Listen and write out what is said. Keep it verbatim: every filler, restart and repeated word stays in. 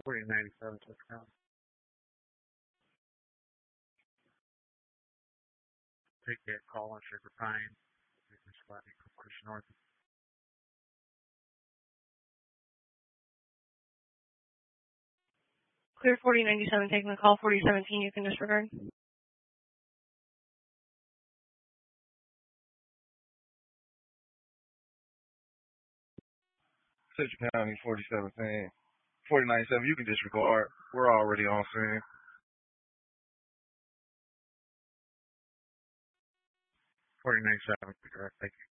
forty ninety-seven, Touchdown. Take that call on Sugar Pine. Push north. Clear forty ninety-seven, taking the call. forty seventeen, you can disregard. Central County, forty seventeen. forty ninety-seven, you can disregard. We're already on scene. forty ninety-seven, correct. Thank you.